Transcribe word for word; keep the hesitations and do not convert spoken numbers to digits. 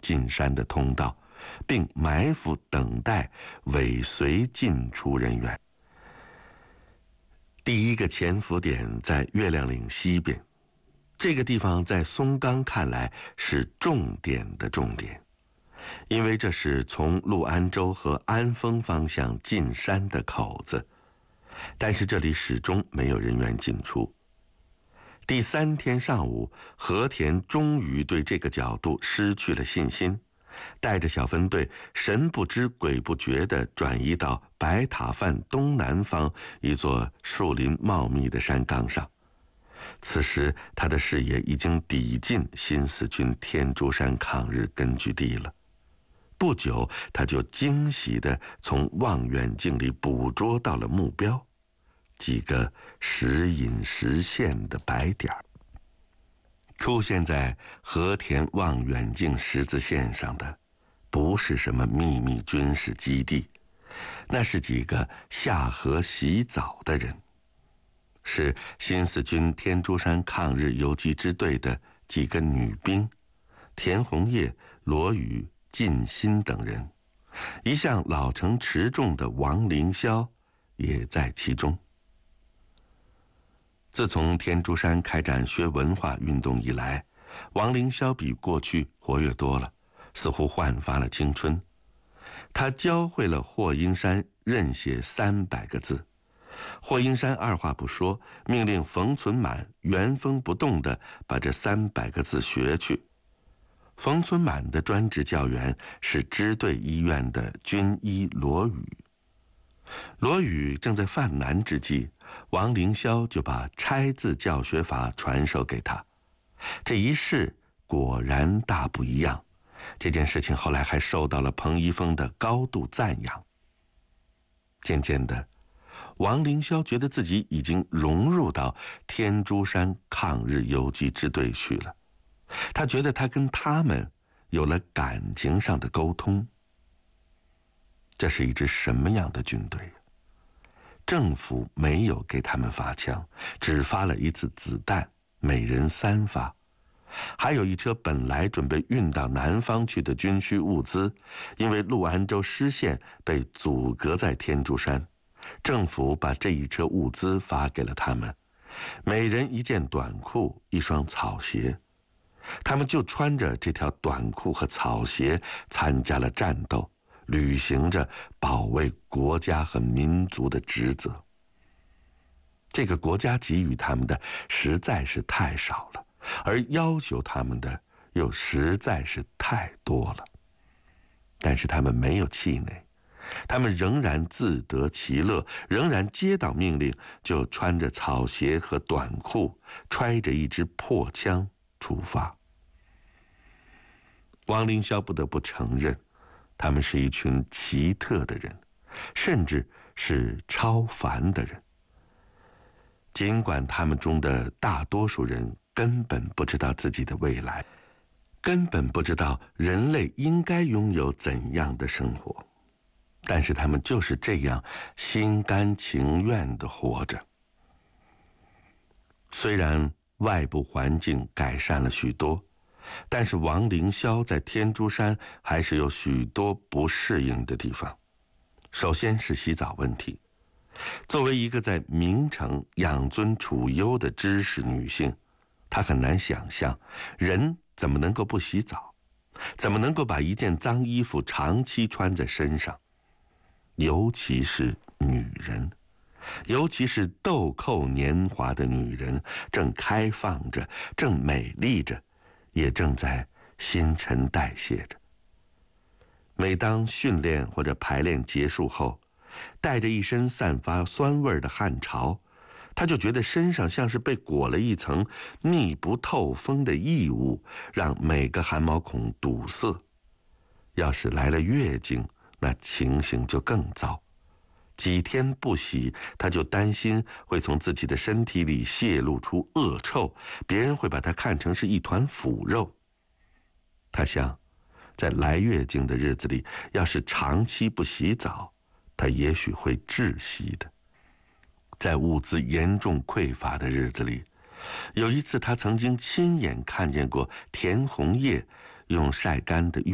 进山的通道，并埋伏等待尾随进出人员。第一个潜伏点在月亮岭西边，这个地方在松冈看来是重点的重点，因为这是从陆安州和安丰方向进山的口子，但是这里始终没有人员进出。第三天上午，和田终于对这个角度失去了信心，带着小分队神不知鬼不觉地转移到白塔饭东南方一座树林茂密的山岗上。此时他的视野已经抵近新四军天竺山抗日根据地了。不久，他就惊喜地从望远镜里捕捉到了目标，几个时隐时现的白点儿。出现在和田望远镜十字线上的，不是什么秘密军事基地，那是几个下河洗澡的人，是新四军天竺山抗日游击支队的几个女兵，田红叶、罗宇、靳新等人，一向老成持重的王凌霄也在其中。自从天竺山开展学文化运动以来，王凌霄比过去活跃多了，似乎焕发了青春。他教会了霍英山认写三百个字，霍英山二话不说，命令冯存满原封不动地把这三百个字学去。冯存满的专职教员是支队医院的军医罗宇。罗宇正在犯难之际，王凌霄就把拆字教学法传授给他。这一试果然大不一样，这件事情后来还受到了彭一峰的高度赞扬。渐渐的，王凌霄觉得自己已经融入到天竺山抗日游击支队去了，他觉得他跟他们有了感情上的沟通。这是一支什么样的军队？政府没有给他们发枪，只发了一次子弹，每人三发。还有一车本来准备运到南方去的军需物资，因为陆安州失陷被阻隔在天竺山，政府把这一车物资发给了他们，每人一件短裤，一双草鞋。他们就穿着这条短裤和草鞋参加了战斗，履行着保卫国家和民族的职责。这个国家给予他们的实在是太少了，而要求他们的又实在是太多了。但是他们没有气馁，他们仍然自得其乐，仍然接到命令就穿着草鞋和短裤，揣着一支破枪出发。王凌霄不得不承认，他们是一群奇特的人，甚至是超凡的人。尽管他们中的大多数人根本不知道自己的未来，根本不知道人类应该拥有怎样的生活，但是他们就是这样心甘情愿地活着。虽然外部环境改善了许多，但是王凌霄在天竺山还是有许多不适应的地方。首先是洗澡问题。作为一个在明城养尊处优的知识女性，她很难想象人怎么能够不洗澡，怎么能够把一件脏衣服长期穿在身上，尤其是女人，尤其是豆蔻年华的女人，正开放着，正美丽着，也正在新陈代谢着。每当训练或者排练结束后，带着一身散发酸味的汗潮，他就觉得身上像是被裹了一层密不透风的异物，让每个汗毛孔堵塞。要是来了月经，那情形就更糟。几天不洗，他就担心会从自己的身体里泄露出恶臭，别人会把他看成是一团腐肉。他想，在来月经的日子里，要是长期不洗澡，他也许会窒息的。在物资严重匮乏的日子里，有一次他曾经亲眼看见过田红叶用晒干的玉